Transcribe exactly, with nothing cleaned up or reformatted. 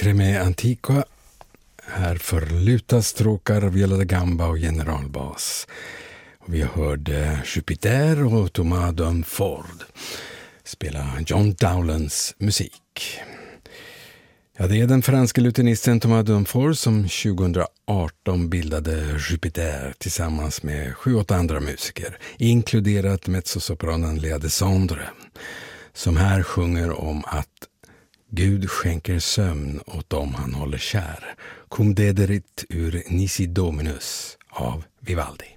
Creme Antiqua. Här förlutas stråkar, viola da gamba och generalbas. Och vi hörde Jupiter och Thomas Dumford spela John Dowlands musik. Ja, det är den franske lutenisten Thomas Dumford som tjugohundraarton bildade Jupiter tillsammans med sju, åtta andra musiker, inkluderat mezzosopranen Lea Desandre, som här sjunger om att Gud skänker sömn åt dem han håller kär. Cum dederit ur Nisi Dominus av Vivaldi.